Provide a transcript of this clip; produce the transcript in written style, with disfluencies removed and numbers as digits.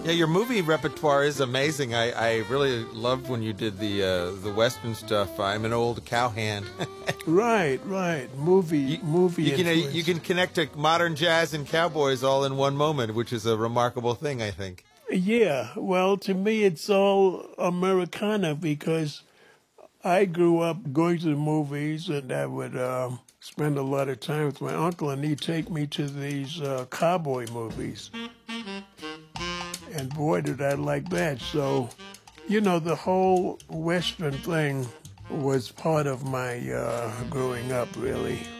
Yeah, your movie repertoire is amazing. I really loved when you did the Western stuff. I'm an old cowhand. Right. Movie influence. You can connect to modern jazz and cowboys all in one moment, which is a remarkable thing, I think. Yeah, well, to me, it's all Americana because I grew up going to the movies, and I would spend a lot of time with my uncle, and he'd take me to these cowboy movies. And boy, did I like that. So, the whole Western thing was part of my growing up, really.